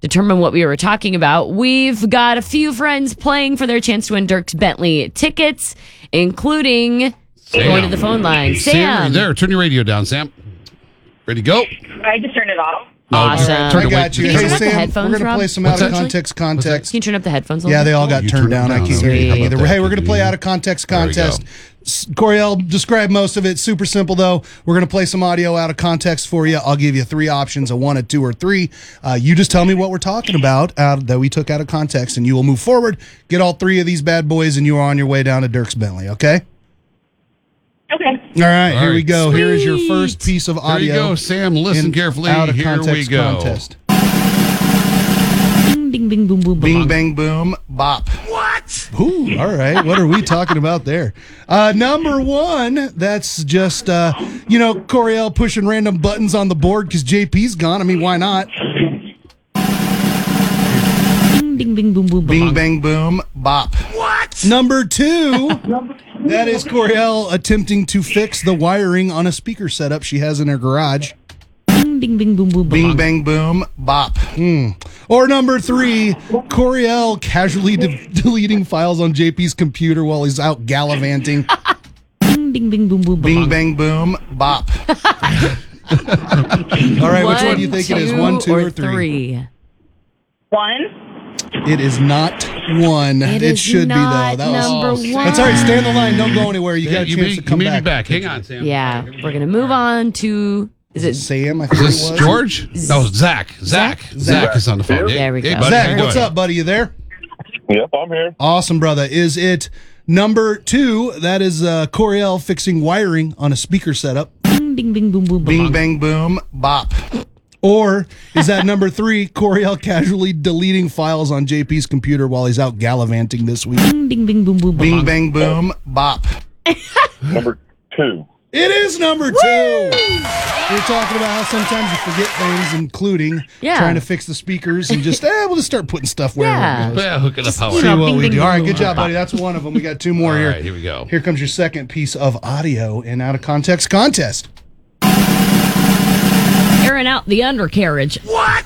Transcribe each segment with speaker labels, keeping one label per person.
Speaker 1: determine what we were talking about. We've got a few friends playing for their chance to win Dierks Bentley tickets, including going to the phone line. Sam.
Speaker 2: There. Turn your radio down, Sam. Ready to go?
Speaker 3: I just turned it off.
Speaker 1: Awesome.
Speaker 4: I got you.
Speaker 1: Can you turn
Speaker 4: Hey,
Speaker 1: up the
Speaker 4: Sam,
Speaker 1: headphones,
Speaker 4: we're going to
Speaker 1: Rob?
Speaker 4: play some out-of-context contest.
Speaker 1: Can you turn up the headphones a
Speaker 4: Yeah,
Speaker 1: little
Speaker 4: they
Speaker 1: bit?
Speaker 4: all got turned down. I can't hear you
Speaker 2: Sweet.
Speaker 4: either. Hey, we're going to play out-of-context contest. Coriel described most of it. Super simple, though. We're going to play some audio out of context for you. I'll give you 3 options, a 1, a 2, or 3. You just tell me what we're talking about that we took out of context, and you will move forward, get all 3 of these bad boys, and you are on your way down to Dierks Bentley, okay?
Speaker 3: Okay.
Speaker 4: All right, here we go.
Speaker 1: Sweet.
Speaker 4: Here is your first piece of audio.
Speaker 2: Here you go, Sam. Listen
Speaker 4: in
Speaker 2: carefully.
Speaker 4: Out-of-context
Speaker 2: Here we go.
Speaker 4: contest.
Speaker 1: Bing, bing, boom, boom,
Speaker 4: Bing,
Speaker 1: boom.
Speaker 4: bang, boom, bop. What? Ooh, all right. What are we talking about there? Number 1, that's just, Coriel pushing random buttons on the board because JP's gone. I mean, why not?
Speaker 1: Bing, bing, boom, boom,
Speaker 4: Bing,
Speaker 1: boom.
Speaker 4: bang, boom, bop. What? Number 2, that is Coriel attempting to fix the wiring on a speaker setup she has in her garage.
Speaker 1: Bing, bing, bing, boom, boom,
Speaker 4: Bing,
Speaker 1: boom.
Speaker 4: bang, boom, bop. Or number 3, Coriel casually deleting files on JP's computer while he's out gallivanting.
Speaker 1: Bing, bing, bing, boom, boom,
Speaker 4: Bing,
Speaker 1: boom.
Speaker 4: bang, boom, bop. All right, which one do you think it is? 1, 2, or 3?
Speaker 3: 1.
Speaker 4: It is not 1.
Speaker 1: It
Speaker 4: It
Speaker 1: is
Speaker 4: should be,
Speaker 1: not
Speaker 4: though.
Speaker 1: number 1.
Speaker 4: That's all right. Stay on the line. Don't go anywhere. You got a
Speaker 2: You
Speaker 4: chance to come
Speaker 2: may be
Speaker 4: back.
Speaker 2: back. Hang on, Sam.
Speaker 1: Yeah, we're going to move on to, is it
Speaker 4: Sam, I think
Speaker 2: Is this
Speaker 4: it was.
Speaker 2: George? No, Zach. Zach is on the phone.
Speaker 1: There we
Speaker 2: Hey,
Speaker 1: go.
Speaker 2: buddy, how you
Speaker 4: Zach, what's
Speaker 2: doing?
Speaker 4: up, buddy? You there?
Speaker 5: Yep, I'm here.
Speaker 4: Awesome, brother. Is it number 2? That is Coriel fixing wiring on a speaker setup.
Speaker 1: bing, bing, bing, boom, boom, boom.
Speaker 4: Bing, bang, boom, bop. Or is that number 3, Coriel casually deleting files on JP's computer while he's out gallivanting this week?
Speaker 1: Bing, bing, bing, boom, boom,
Speaker 4: Bing,
Speaker 1: boom.
Speaker 4: bang, boom, bop.
Speaker 5: Number 2.
Speaker 4: It is number 2. We're talking about how sometimes you forget things, including
Speaker 1: Yeah.
Speaker 4: trying to fix the speakers and just, we'll just start putting stuff wherever
Speaker 1: Yeah.
Speaker 4: it goes.
Speaker 2: Yeah, hook it up. How
Speaker 1: you
Speaker 4: See
Speaker 1: know,
Speaker 4: what
Speaker 1: bing,
Speaker 4: we
Speaker 1: bing,
Speaker 4: do. All right,
Speaker 1: boom,
Speaker 4: good
Speaker 1: boom,
Speaker 4: job, buddy. That's one of them. We got 2 more
Speaker 2: All
Speaker 4: here.
Speaker 2: right, here we go.
Speaker 4: Here comes your second piece of audio in Out of Context contest.
Speaker 1: Airing out the undercarriage.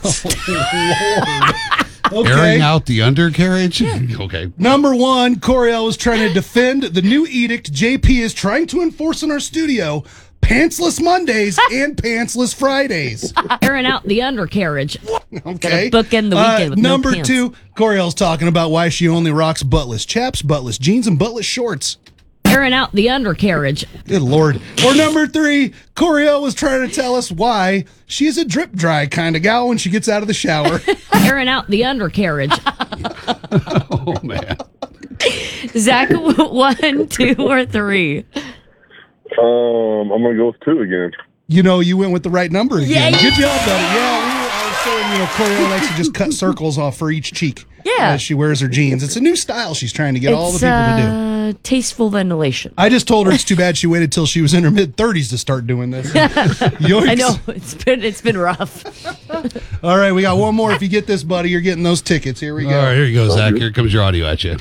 Speaker 4: Okay.
Speaker 2: Airing out the undercarriage? Okay.
Speaker 4: Number 1, Coriel was trying to defend the new edict JP is trying to enforce in our studio: pantsless Mondays and pantsless Fridays.
Speaker 1: Airing out the undercarriage.
Speaker 4: Okay.
Speaker 1: Gotta bookend the weekend with no
Speaker 4: number
Speaker 1: pants.
Speaker 4: 2, Coriel's talking about why she only rocks buttless chaps, buttless jeans, and buttless shorts.
Speaker 1: Airing out the undercarriage.
Speaker 4: Good Lord. Or number 3, Coriel was trying to tell us why she's a drip dry kind of gal when she gets out of the shower.
Speaker 1: Airing out the undercarriage.
Speaker 2: Oh, man.
Speaker 1: Zach, 1, 2, or 3?
Speaker 5: I'm going to go with 2 again.
Speaker 4: You went with the right number again.
Speaker 1: Yeah,
Speaker 4: Good job, buddy. Yeah, I was saying, Coriel likes to just cut circles off for each cheek.
Speaker 1: Yeah.
Speaker 4: As she wears her jeans. It's a new style she's trying to get all the people to do.
Speaker 1: Tasteful ventilation.
Speaker 4: I just told her it's too bad she waited till she was in her mid-30s to start doing this. Yoinks.
Speaker 1: I know it's been rough.
Speaker 4: All right, we got one more. If you get this, buddy, you're getting those tickets. Here we go.
Speaker 2: All right, here you go, Zach. Here comes your audio at you.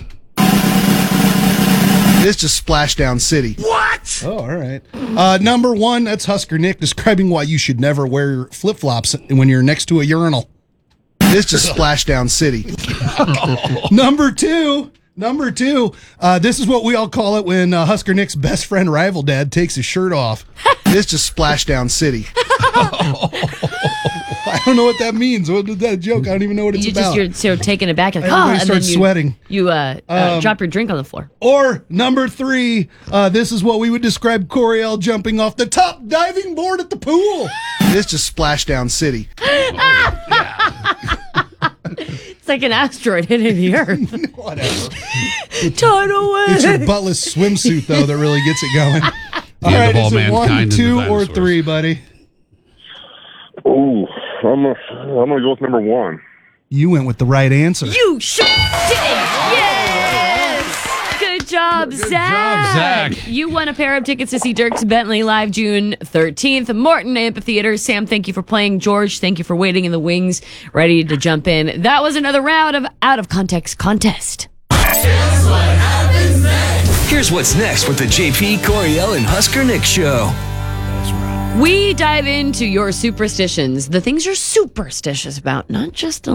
Speaker 4: This just Splashdown City. What? Oh, all right. Number 1, that's Husker Nick describing why you should never wear flip-flops when you're next to a urinal. This just Splashdown City. Number 2, this is what we all call it when Husker Nick's best friend rival dad takes his shirt off. This just Splashdown City. I don't know what that means. What is that joke? I don't even know what it's about.
Speaker 1: You're sort of taken aback. Like,
Speaker 4: Everybody
Speaker 1: and
Speaker 4: starts
Speaker 1: then
Speaker 4: sweating.
Speaker 1: You drop your drink on the floor.
Speaker 4: Or number 3, this is what we would describe Coriel jumping off the top diving board at the pool. This just Splashdown City.
Speaker 1: It's like an asteroid hitting the earth.
Speaker 4: Whatever.
Speaker 1: Tidal wave.
Speaker 4: It's your buttless swimsuit, though, that really gets it going. All
Speaker 2: end
Speaker 4: right,
Speaker 2: of all
Speaker 4: is it 1,
Speaker 2: mankind and
Speaker 4: 2,
Speaker 2: the
Speaker 4: or
Speaker 2: dinosaurs.
Speaker 4: 3, buddy?
Speaker 5: Ooh, I'm gonna go with number 1.
Speaker 4: You went with the right answer.
Speaker 1: You sure did. Yes. Good job,
Speaker 2: Good
Speaker 1: Zach.
Speaker 2: job, Zach.
Speaker 1: You won a pair of tickets to see Dierks Bentley live June 13th, Morton Amphitheater. Sam, thank you for playing. George, thank you for waiting in the wings, ready to jump in. That was another round of Out of Context contest.
Speaker 6: Here's what's next with the JP, Coriel, and Husker Nick show.
Speaker 1: We dive into your superstitions, the things you're superstitious about, not just a